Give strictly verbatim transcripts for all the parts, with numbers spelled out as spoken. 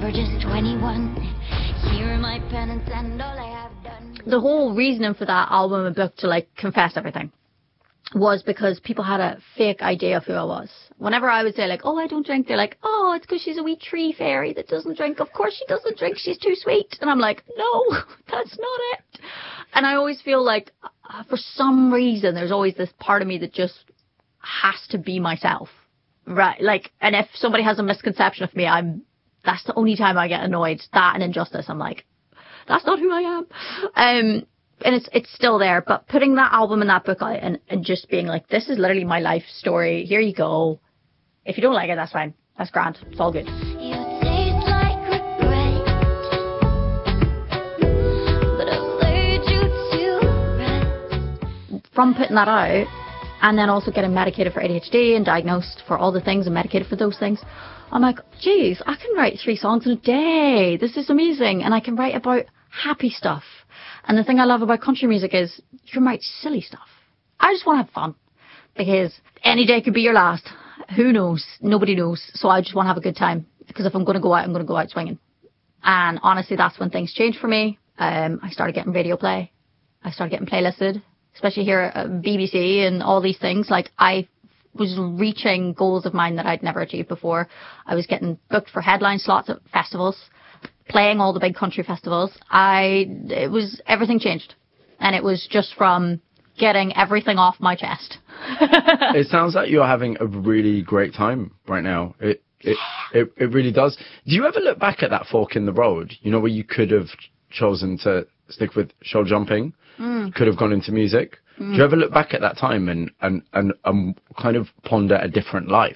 you're just twenty-one. Here are my penance and all I have done. The whole reasoning for that album and book to like confess everything was because people had a fake idea of who I was. Whenever I would say like, oh, I don't drink, they're like, oh, it's because she's a wee tree fairy that doesn't drink. Of course she doesn't drink. She's too sweet. And I'm like, no, that's not it. And I always feel like uh, for some reason, there's always this part of me that just has to be myself. Right. Like, and if somebody has a misconception of me, I'm, that's the only time I get annoyed. That and Injustice. I'm like, that's not who I am. Um, and it's, it's still there, but putting that album and that book out and, and just being like, this is literally my life story. Here you go. If you don't like it, that's fine. That's grand. It's all good. You taste like regret, but I've laid you to rest. From putting that out and then also getting medicated for A D H D and diagnosed for all the things and medicated for those things, I'm like, geez, I can write three songs in a day. This is amazing. And I can write about happy stuff. And the thing I love about country music is you can write silly stuff. I just want to have fun because any day could be your last. Who knows? Nobody knows. So I just want to have a good time because if I'm going to go out, I'm going to go out swinging. And honestly, that's when things changed for me. Um, I started getting radio play. I started getting playlisted, especially here at B B C and all these things. Like I was reaching goals of mine that I'd never achieved before. I was getting booked for headline slots at festivals, playing all the big country festivals. I, it was, everything changed. And it was just from getting everything off my chest. It sounds like you're having a really great time right now. It, it, it, it really does. Do you ever look back at that fork in the road, you know, where you could have chosen to stick with shoulder jumping, mm. could have gone into music? Mm. Do you ever look back at that time and, and, and, um, kind of ponder a different life?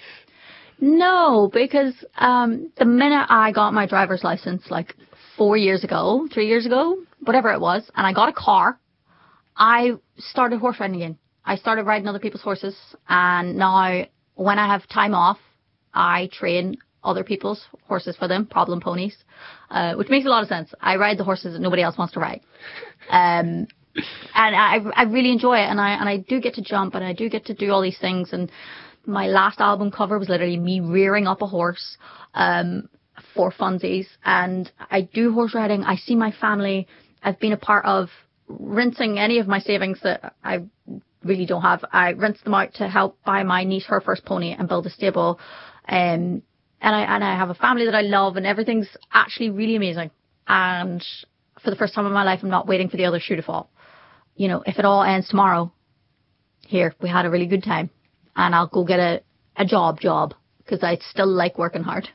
No, because um, the minute I got my driver's license, like four years ago, three years ago, whatever it was, and I got a car, I started horse riding again. I started riding other people's horses, and now when I have time off, I train other people's horses for them, problem ponies, uh, which makes a lot of sense. I ride the horses that nobody else wants to ride. Um, and I, I really enjoy it, and I, and I do get to jump, and I do get to do all these things, and my last album cover was literally me rearing up a horse, um, for funsies, and I do horse riding. I see my family. I've been a part of rinsing any of my savings that I really don't have. I rinse them out to help buy my niece her first pony and build a stable. Um, and I, and I have a family that I love, and everything's actually really amazing. And for the first time in my life, I'm not waiting for the other shoe to fall. You know, if it all ends tomorrow, here, we had a really good time. And I'll go get a, a job job because I still like working hard.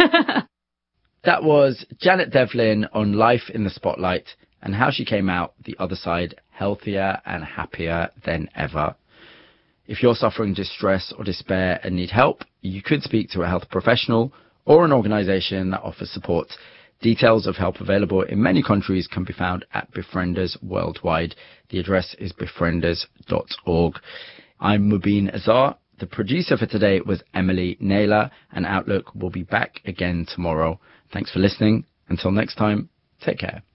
That was Janet Devlin on Life in the Spotlight and how she came out the other side healthier and happier than ever. If you're suffering distress or despair and need help, you could speak to a health professional or an organisation that offers support. Details of help available in many countries can be found at Befrienders Worldwide. The address is befrienders dot org. I'm Mubin Azar. The producer for today was Emily Naylor, and Outlook will be back again tomorrow. Thanks for listening. Until next time, take care.